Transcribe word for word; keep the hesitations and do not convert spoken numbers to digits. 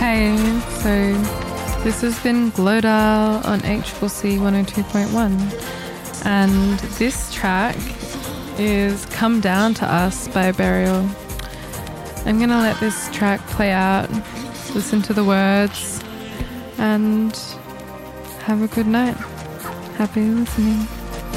Hi, so this has been Glodal on H four C one oh two point one, and this track is Come Down to Us by Burial. I'm going to let this track play out, listen to the words, and have a good night. Happy listening.